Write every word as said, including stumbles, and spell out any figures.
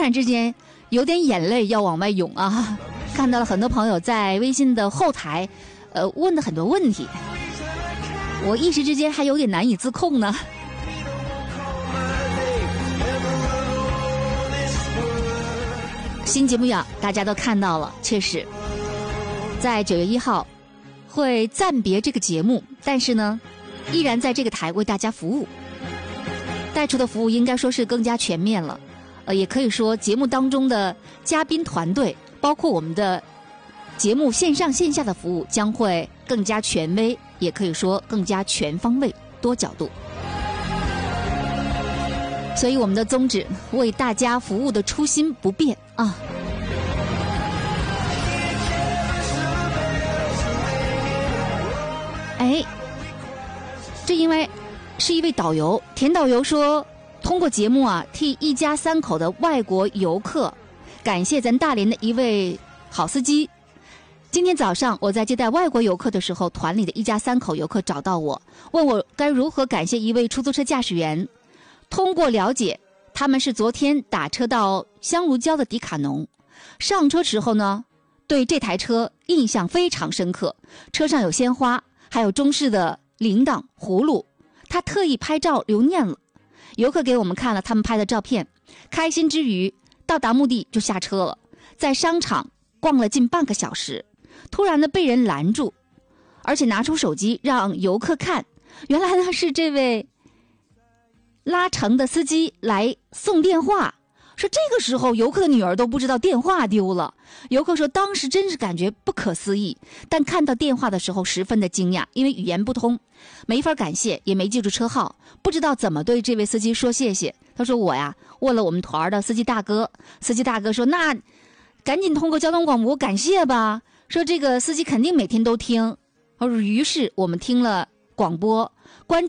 然之间有点眼泪要往外涌啊！看到了很多朋友在微信的后台，呃，问的很多问题，我一时之间还有点难以自控呢。新节目呀，大家都看到了，确实，在九月一号会暂别这个节目，但是呢，依然在这个台为大家服务。带出的服务应该说是更加全面了，呃，也可以说节目当中的嘉宾团队，包括我们的节目线上线下的服务将会更加权威，也可以说更加全方位、多角度。所以我们的宗旨，为大家服务的初心不变啊。哎，这因为是一位导游，田导游说，通过节目啊，替一家三口的外国游客感谢咱大连的一位好司机。今天早上我在接待外国游客的时候，团里的一家三口游客找到我，问我该如何感谢一位出租车驾驶员。通过了解，他们是昨天打车到香炉礁的迪卡侬，上车时候呢，对这台车印象非常深刻，车上有鲜花，还有中式的铃铛、葫芦，他特意拍照留念了。游客给我们看了他们拍的照片，开心之余，到达目的就下车了，在商场逛了近半个小时，突然呢被人拦住，而且拿出手机让游客看，原来呢是这位拉乘的司机来送电话，说这个时候游客的女儿都不知道电话丢了。游客说当时真是感觉不可思议，但看到电话的时候十分的惊讶，因为语言不通，没法感谢，也没记住车号，不知道怎么对这位司机说谢谢。他说我呀问了我们团的司机大哥，司机大哥说那赶紧通过交通广播感谢吧，说这个司机肯定每天都听。于是我们听了广播，关注